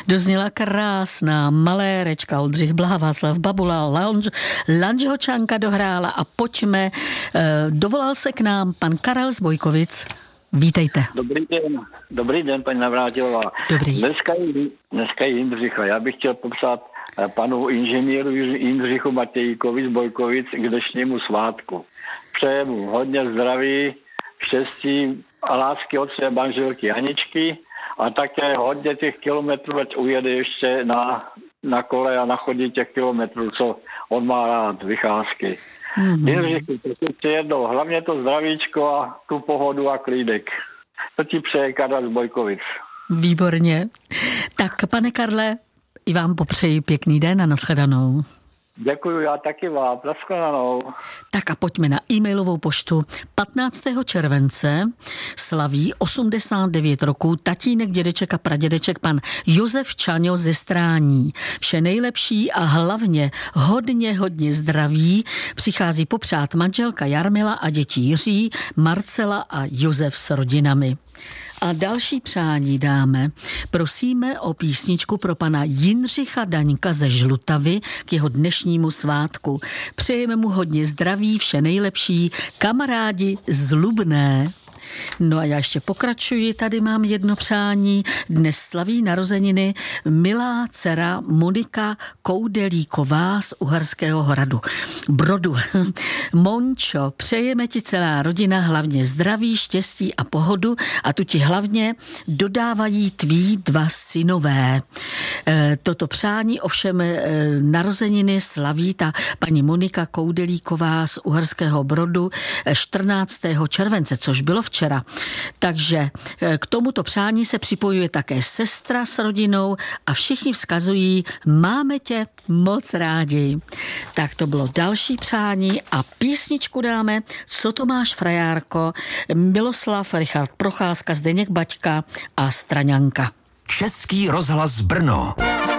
Dozněla krásná malérečka Oldřich Blaha, Václav Babula, Lange Hočanka dohrála a pojďme. Dovolal se k nám pan Karel z Bojkovic. Vítejte. Dobrý den, paní Navrátilová. Dobrý. Dneska je Jindřicha. Já bych chtěl popsat panu inženýru Jindřichu Matějkovi z Bojkovic k dnešnímu svátku. Přeji mu hodně zdraví, štěstí a lásky od své manželky Aničky a také hodně těch kilometrů, ať ujede ještě na kole a nachodí těch kilometrů, co on má rád, vycházky. Jindřichu, to jednou, hlavně to zdravíčko a tu pohodu a klídek. To ti přeje Karel z Bojkovic. Výborně. Tak, pane Karle, i vám popřeji pěkný den a nashledanou. Děkuju, já taky vám. Nashledanou. Tak a pojďme na e-mailovou poštu. 15. července slaví 89 roků tatínek, dědeček a pradědeček pan Josef Čaňo ze Strání. Vše nejlepší a hlavně hodně zdraví přichází popřát manželka Jarmila a děti Jiří, Marcela a Josef s rodinami. A další přání dáme. Prosíme o písničku pro pana Jindřicha Daňka ze Žlutavy k jeho dnešnímu svátku. Přejeme mu hodně zdraví, vše nejlepší, kamarádi z Lubné. No a já ještě pokračuji, tady mám jedno přání. Dnes slaví narozeniny milá dcera Monika Koudelíková z Uherského Brodu. Mončo, přejeme ti celá rodina hlavně zdraví, štěstí a pohodu a tu ti hlavně dodávají tví dva synové. Toto přání ovšem narozeniny slaví ta paní Monika Koudelíková z Uherského Brodu 14. července, což bylo včera. Takže k tomuto přání se připojuje také sestra s rodinou a všichni vzkazují, máme tě moc rádi. Tak to bylo další přání a písničku dáme, Co to máš, frajárko, Miloslav, Richard Procházka, Zdeněk Baťka a Straňanka. Český rozhlas Brno.